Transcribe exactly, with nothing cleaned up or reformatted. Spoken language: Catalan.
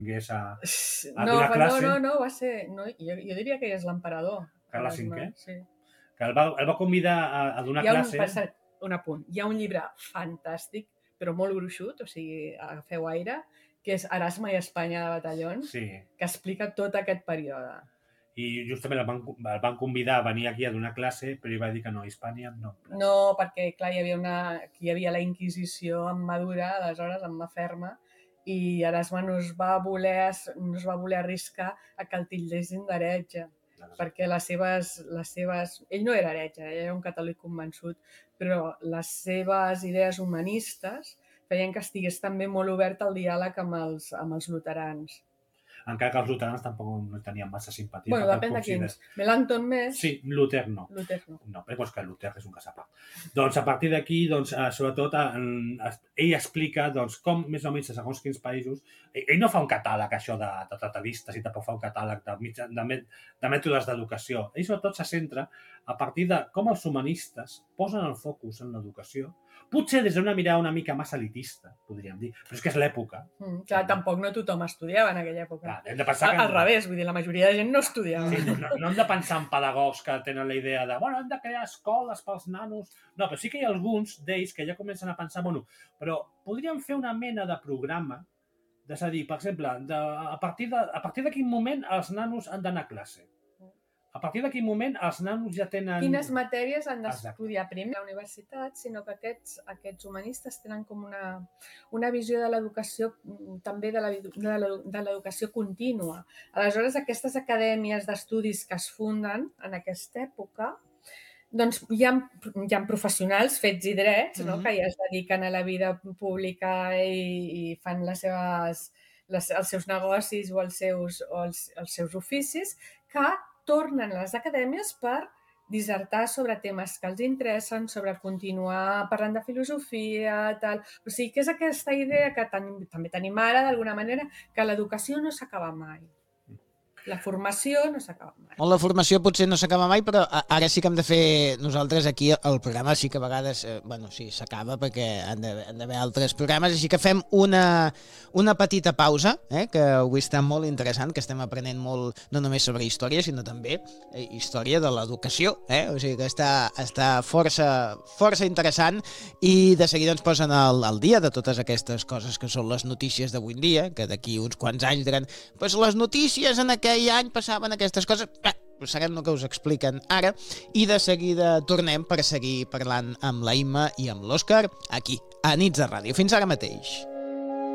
vingués a, a no, donar classe. No, no, no, va ser... No, jo, jo diria que és l'emperador. Carles cinquè? Sí. Que el va, el va convidar a, a donar Hi ha classe. Un, per cert, un apunt. Hi ha un llibre fantàstic, però molt gruixut, o sigui, agafeu aire, que és Erasme i Espanya de Batallons, sí. que explica tot aquest període. I justament el van, el van convidar a venir aquí a donar classe, però ell va dir que no, a Hispània no. No, perquè, clar, hi havia, una, hi havia la Inquisició en mà dura, aleshores, en mà ferma, i Erasme no es va voler, no es va voler arriscar a que el titllessin d'heretge, perquè les seves, les seves... Ell no era heretge, ell era un catòlic convençut, però les seves idees humanistes feien que estigués també molt obert al diàleg amb els, amb els luterans. Encara que els luterans tampoc no tenien massa simpatia. Bueno, depèn de quins. Melanchthon més... Sí, Luther no. Luther no. No, però és que Luther és un casapà. Doncs a partir d'aquí, doncs, eh, sobretot, eh, ell explica doncs, com, més o menys, segons quins països... Ell no fa un catàleg, això, de, de tratadistes, i tampoc fa un catàleg de, mitja, de, de mètodes d'educació. Ell, sobretot, se centra a partir de com els humanistes posen el focus en l'educació, potser des d'una mirada una mica massa elitista, podríem dir, però és que és l'època. Mm, clar, tampoc no tothom estudiava en aquella època. Clar, hem de pensar que... Al revés, vull dir, la majoria de gent no estudiava. Sí, no, no, no hem de pensar en pedagogs que tenen la idea de, bueno, hem de crear escoles pels nanos. No, però sí que hi ha alguns d'ells que ja comencen a pensar, bueno, però podríem fer una mena de programa, és a dir, per exemple, de, a partir de, a partir de quin moment els nanos han d'anar a classe? A partir d'aquell moment els nanos ja tenen... Quines matèries han d'estudiar primer a la universitat, sinó que aquests, aquests humanistes tenen com una, una visió de l'educació, també de l'educació contínua. Aleshores, aquestes acadèmies d'estudis que es funden en aquesta època, doncs hi ha, hi ha professionals fets i drets, no? Mm-hmm. Que ja es dediquen a la vida pública i, i fan les seves, les, els seus negocis o els seus, o els, els seus oficis, que tornen a les acadèmies per dissertar sobre temes que els interessen, sobre continuar parlant de filosofia, tal. O sigui, que és aquesta idea que ten, també tenim ara, d'alguna manera, que l'educació no s'acaba mai. La formació no s'acaba mai. La formació potser no s'acaba mai, però ara sí que hem de fer nosaltres aquí el programa, sí que a vegades, eh, bueno, sí, s'acaba perquè han d'haver altres programes, així que fem una, una petita pausa, eh, que avui està molt interessant, que estem aprenent molt, no només sobre història, sinó també eh, història de l'educació, eh? O sigui que està, està força, força interessant i de seguida ens posen al, al dia de totes aquestes coses que són les notícies d'avui en dia, que d'aquí uns quants anys diran, pues les notícies en aquest aquell any passaven aquestes coses, eh, sabem el que us expliquen ara, i de seguida tornem per seguir parlant amb la Imma i amb l'Òscar aquí, a Nits de Ràdio. Fins ara mateix.